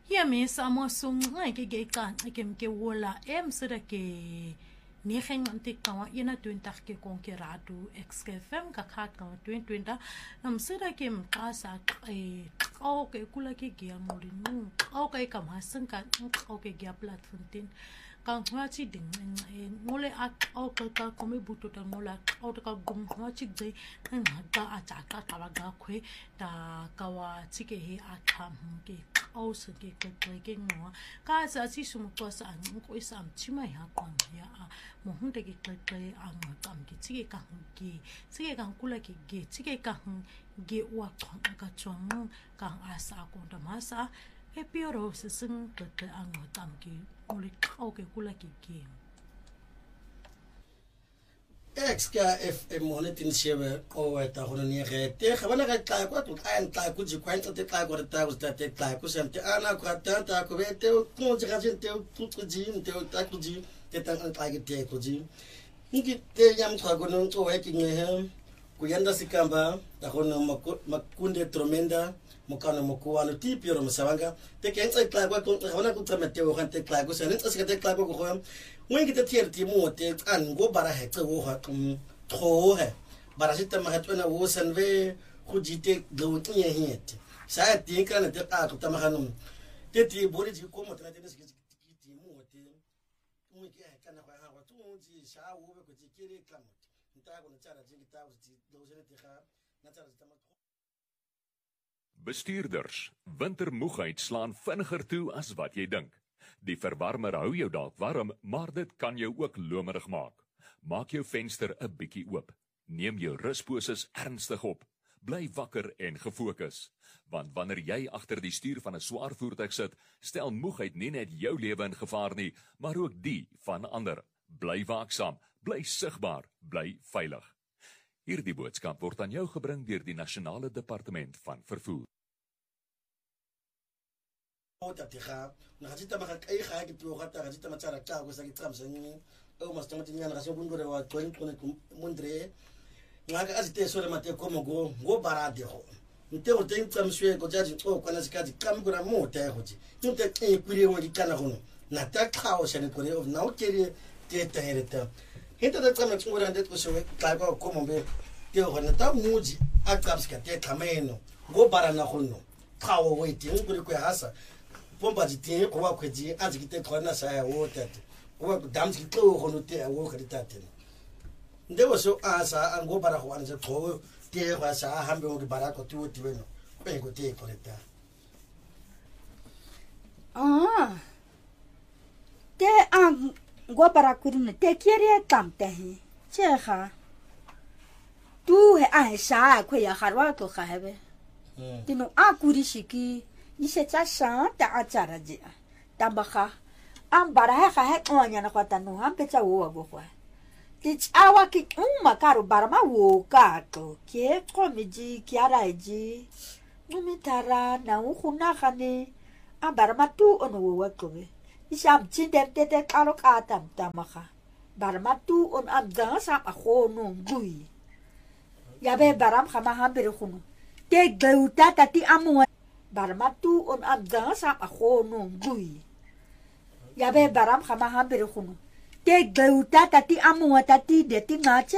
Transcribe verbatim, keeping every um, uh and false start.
Ya me samo sung ngai ke ke kan ke ke wola em sera ke ni khen ante kawa ina twenty ke kon ke ratu X K F M ka khat ka twenty twenty nam sera ke mkasa e o ke kula ke gia molinu o ke kam hasan ka o ke gia platform tin ka ngwa chi ding ngole a o ka ka komi buto ta ngola o ka gum ngwa chi dei na ga a cha ka ta ga khwe ta ka wa chi ke he a tham ke o se ke ke ke ngwa ka sa chi sum ko sa an ko sam chi mai ha kon ya a mo hun de ke ke ke a ma kam ke chi ke ka ke chi ke ka kula ke ge chi ke ka ge wa kon ka chong ka a sa ko da ma sa e pioro se sing ke ke a ma kam ke okay, kula kiki. Exka F M monetin shebe o eta hono ni rete khabana ka ka ko tu kan ta ku ji kwanta te ka ko ta ku ta te ka ku sem te ana ko ta ta ko be te ku ji ga te tu ku ji te ta ku ji te ta ka ta te ku ji ngi te yam ka ko no to e ki nge ku yanda sikamba ta hono makunde tromenda mukano mukuano tipi ro masawanga te kenza klagwa ko hona ku tsamete o khante klagwa sene tsaka te klagwa ko khom wengi te tier ti mo te an go bara he tso ha kum tro he bara sita ma hatona wo sanve khu jite do tiye het sa ti kana te ta ku tamahanum te ti bori ji ko mo tana te ski ti mo te mo ke kana kwa ha wa tu ji sha wo be ko ji kire klamot nta ko na tsara ji ta wo ji do sene te kha na tsara ji tama. Bestuurders, wintermoegheid slaan vinniger toe as wat jy dink. Die verwarmer hou jou dalk warm, maar dit kan jou ook lomerig maak. Maak jou venster 'n bietjie oop. Neem jou rusposes ernstig op. Bly wakker en gefokus. Want wanneer jy agter die stuur van 'n swaar voertuig sit, stel moegheid nie net jou lewe in gevaar nie, maar ook die van ander. Bly waaksaam, bly sigbaar, bly veilig. Hierdie boodskap word aan jou gebring deur die Nasionale Departement van Vervoer. Ota tiga na hajita maka kai ga ki to gata hajita machara ta ko sa ki tram sanyi o mas tamati nyana ga so bundore wa to ko ne mundre ngaka azite sore mate ko mo go go barade ho nte o te tram swe ko jaji o ko na sikati kam gura mo te ho ji nte e kuri wo di kana hono na ta khao shane ko re of na o kere te te hereta hita da tram ko ngura ndet ko so ka ko ko mo be te ho na ta muji a kapska te kameno go barana hono khao we ti nguri ko hasa pompa di te ko wa kweji azikite khona sa ya wo tate ko wa damzi tlo go no te wo ka ditate ndewo so asa ango bara go ane se tlo te go sa hambe o bara ko tu ti beno ko ngo te ko leta ah te ang go bara ku ne te kiere tam te he cheha tu he a sa ko ya harwa to khabe tino akuri shiki ise cha sha ta achara ji tambakha am bara ha ha onya na kwata no ampe cha wo go kwa ti awa ki uma karo barama wo ka to ke komiji kiara ji numitara na ukuna khane a barama tu ono wo ko be isam chinde te te karo ka tam tamakha barama tu on am da sa a kho no gui ya be baram khama ha be khunu te geuta tati amu Baramatu on abda sa ako nung gui. Yabe baram kama hambere kuno. Te geuta tati amu tati deti ngache.